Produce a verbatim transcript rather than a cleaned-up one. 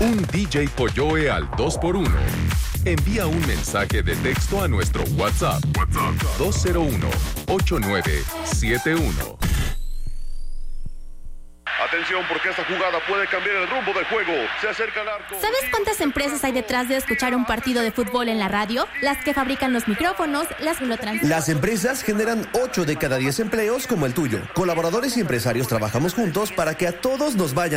Un D J Polloe al dos por uno. Envía un mensaje de texto a nuestro WhatsApp. WhatsApp dos cero uno, ocho nueve siete uno. Atención, porque esta jugada puede cambiar el rumbo del juego. Se acerca al arco. ¿Sabes cuántas empresas hay detrás de escuchar un partido de fútbol en la radio? Las que fabrican los micrófonos, las que lo transmiten. Las empresas generan ocho de cada diez empleos como el tuyo. Colaboradores y empresarios trabajamos juntos para que a todos nos vaya